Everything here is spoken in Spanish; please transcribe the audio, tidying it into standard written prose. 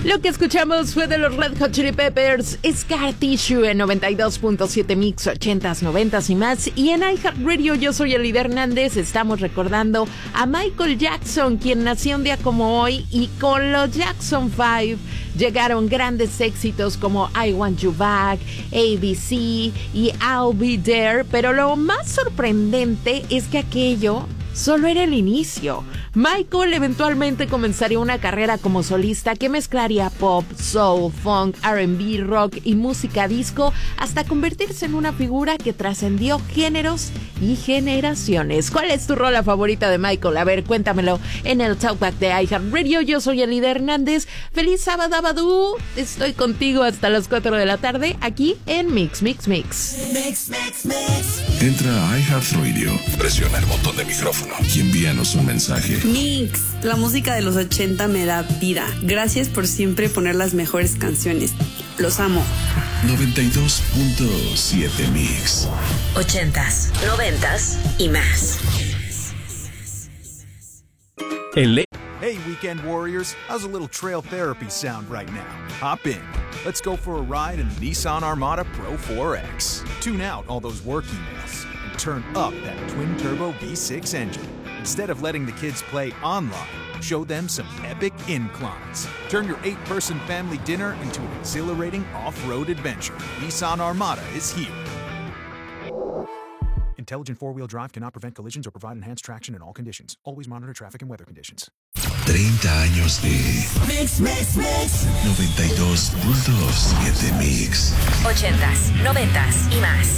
Lo que escuchamos fue de los Red Hot Chili Peppers, Scar Tissue en 92.7 Mix, 80s, 90s y más. Y en iHeartRadio, yo soy Elida Hernández. Estamos recordando a Michael Jackson, quien nació un día como hoy, y con los Jackson 5 llegaron grandes éxitos como I Want You Back, ABC y I'll Be There. Pero lo más sorprendente es que aquello solo era el inicio. Michael eventualmente comenzaría una carrera como solista que mezclaría pop, soul, funk, R&B, rock y música disco hasta convertirse en una figura que trascendió géneros y generaciones. ¿Cuál es tu rola favorita de Michael? A ver, cuéntamelo en el Talkback de iHeartRadio. Yo soy Elida Hernández. ¡Feliz sábado, Abadú! Estoy contigo hasta las 4 de la tarde aquí en Mix, Mix, Mix. Mix, Mix, Mix. Entra a iHeartRadio, presiona el botón de micrófono y envíanos un mensaje. Mix, la música de los 80 me da vida. Gracias por siempre poner las mejores canciones. Los amo. 92.7 Mix. 80s, 90s y más. Hey, weekend warriors, how's a little trail therapy sound right now? Hop in. Let's go for a ride in the Nissan Armada Pro 4X. Tune out all those work emails and turn up that twin-turbo V6 engine. Instead of letting the kids play online, show them some epic inclines. Turn your 8-person family dinner into an exhilarating off-road adventure. Nissan Armada is here. Intelligent four-wheel drive cannot prevent collisions or provide enhanced traction in all conditions. Always monitor traffic and weather conditions. 30 años de Mix, Mix, Mix. 92.7 Mix. 80s, 90s y más.